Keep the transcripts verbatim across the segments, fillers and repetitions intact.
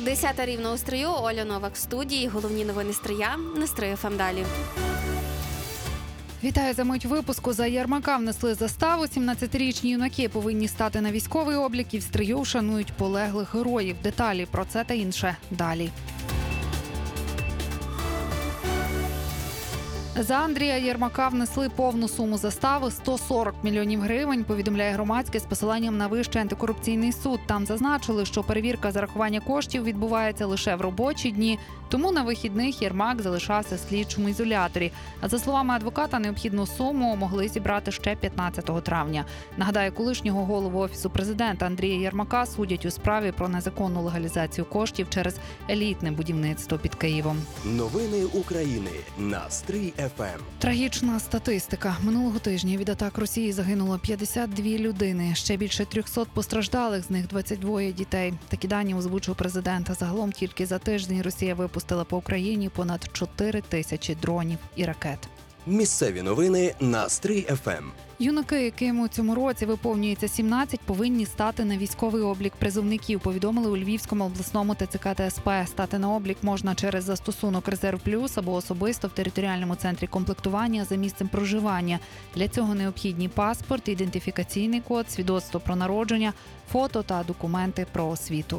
Десята рівно у Стрию, Оля Новак в студії. Головні новини Стрия на Стрий еф ем далі. Вітаю за мить випуску. За Єрмака внесли заставу. сімнадцятирічні юнаки повинні стати на військовий облік і в Стрию вшанують полеглих героїв. Деталі про це та інше далі. За Андрія Єрмака внесли повну суму застави – сто сорок мільйонів гривень, повідомляє громадське з посиланням на Вищий антикорупційний суд. Там зазначили, що перевірка зарахування коштів відбувається лише в робочі дні, тому на вихідних Єрмак залишався в слідчому ізоляторі. А за словами адвоката, необхідну суму могли зібрати ще п'ятнадцятого травня. Нагадаю, колишнього голову Офісу президента Андрія Єрмака судять у справі про незаконну легалізацію коштів через елітне будівництво під Києвом. Новини України на Стрий еф ем. Трагічна статистика. Минулого тижня від атак Росії загинуло п'ятдесят дві людини. Ще більше трьохсот постраждалих, з них двадцять двоє дітей. Такі дані озвучив президент. Загалом тільки за тиждень Росія випустила по Україні понад чотири тисячі дронів і ракет. Місцеві новини на Стрий еф ем. Юнаки, яким у цьому році виповнюється сімнадцять, повинні стати на військовий облік призовників, повідомили у Львівському обласному те це ка та ес пе. Стати на облік можна через застосунок «Резерв Плюс» або особисто в територіальному центрі комплектування за місцем проживання. Для цього необхідні паспорт, ідентифікаційний код, свідоцтво про народження, фото та документи про освіту.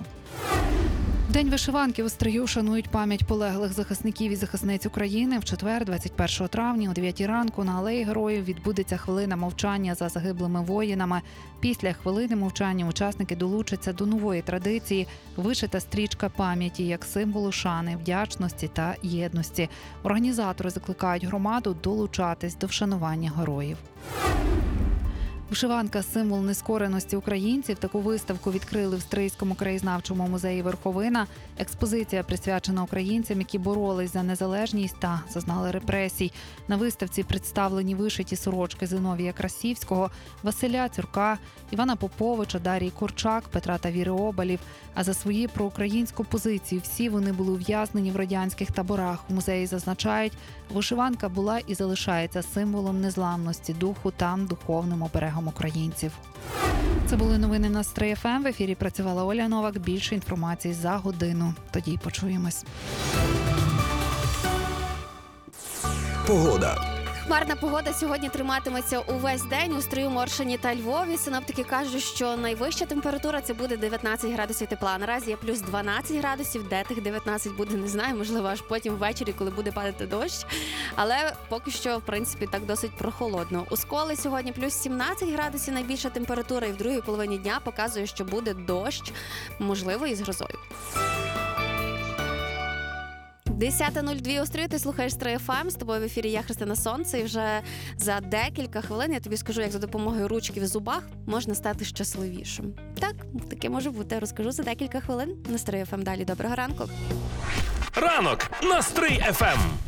День вишиванки у Стрию шанують пам'ять полеглих захисників і захисниць України. В четвер, двадцять першого травня, о дев'ятій ранку на Алеї Героїв відбудеться хвилина мовчання за загиблими воїнами. Після хвилини мовчання учасники долучаться до нової традиції – вишита стрічка пам'яті як символу шани, вдячності та єдності. Організатори закликають громаду долучатись до вшанування героїв. Вишиванка – символ нескореності українців. Таку виставку відкрили в Стрийському краєзнавчому музеї «Верховина». Експозиція присвячена українцям, які боролись за незалежність та зазнали репресій. На виставці представлені вишиті сорочки Зиновія Красівського, Василя Цюрка, Івана Поповича, Дарії Корчак, Петра та Віри Обалів. А за свою проукраїнську позицію всі вони були ув'язнені в радянських таборах. У музеї зазначають, вишиванка була і залишається символом незламності духу та духовним оберегом українців. Це були новини на Стрий еф ем. В ефірі працювала Оля Новак. Більше інформації за годину. Тоді й почуємось. Погода. Хмарна погода сьогодні триматиметься увесь день у Стрию, Моршині та Львові. Синоптики кажуть, що найвища температура – це буде дев'ятнадцять градусів тепла. Наразі є плюс дванадцять градусів, де тих дев'ятнадцять буде, не знаю, можливо, аж потім ввечері, коли буде падати дощ. Але поки що, в принципі, так досить прохолодно. У Сколі сьогодні плюс сімнадцять градусів найбільша температура, і в другій половині дня показує, що буде дощ, можливо, із грозою. десята нуль два у Стрию, ти слухаєш Стрий еф ем, з тобою в ефірі я, Христина Сонце, і вже за декілька хвилин я тобі скажу, як за допомогою ручки в зубах можна стати щасливішим. Так, таке може бути, розкажу за декілька хвилин на Стрий еф ем. Далі, доброго ранку. Ранок на Стрий еф ем.